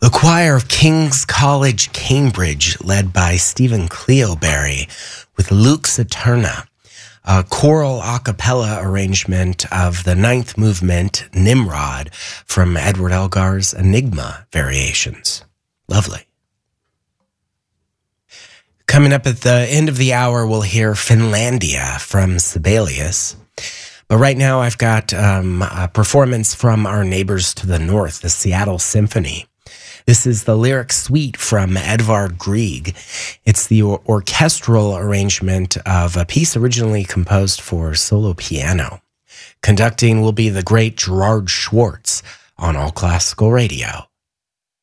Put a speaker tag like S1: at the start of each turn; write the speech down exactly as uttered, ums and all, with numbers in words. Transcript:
S1: The choir of King's College, Cambridge, led by Stephen Cleoberry, with Lux Eterna, a choral a cappella arrangement of the ninth movement, Nimrod, from Edward Elgar's Enigma Variations. Lovely. Coming up at the end of the hour, we'll hear Finlandia from Sibelius. But right now, I've got um, a performance from our neighbors to the north, the Seattle Symphony. This is the lyric suite from Edvard Grieg. It's the or- orchestral arrangement of a piece originally composed for solo piano. Conducting will be the great Gerard Schwartz on All Classical Radio.